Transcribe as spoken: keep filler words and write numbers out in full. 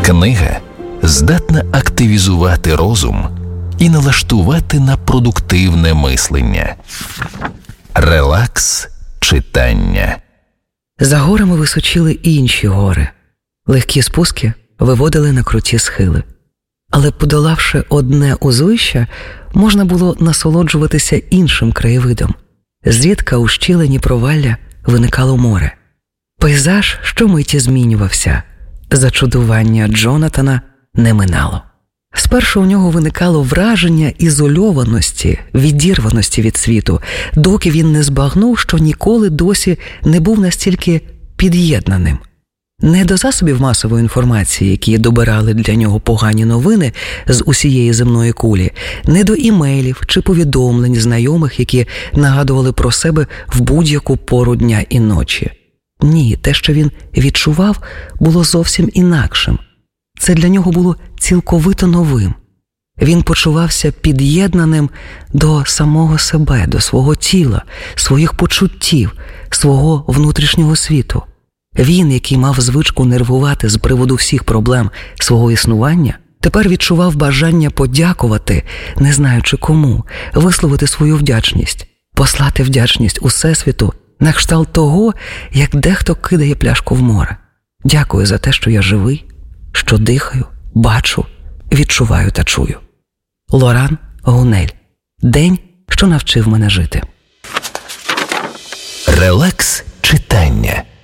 Книга здатна активізувати розум і налаштувати на продуктивне мислення. Релакс читання. За горами височили інші гори. Легкі спуски виводили на круті схили. Але подолавши одне узвище, можна було насолоджуватися іншим краєвидом. Зрідка у щілині провалля виникало море. Пейзаж щомиті змінювався. Зачудування Джонатана не минало. Спершу у нього виникало враження ізольованості, відірваності від світу, доки він не збагнув, що ніколи досі не був настільки під'єднаним. Не до засобів масової інформації, які добирали для нього погані новини з усієї земної кулі, не до імейлів чи повідомлень знайомих, які нагадували про себе в будь-яку пору дня і ночі. Ні, те, що він відчував, було зовсім інакшим. Це для нього було цілковито новим. Він почувався під'єднаним до самого себе, до свого тіла, своїх почуттів, свого внутрішнього світу. Він, який мав звичку нервувати з приводу всіх проблем свого існування, тепер відчував бажання подякувати, не знаючи кому, висловити свою вдячність, послати вдячність Усесвіту на кшталт того, як дехто кидає пляшку в море. Дякую за те, що я живий, що дихаю, бачу, відчуваю та чую. Лоран Гунель. День, що навчив мене жити. Релакс читання.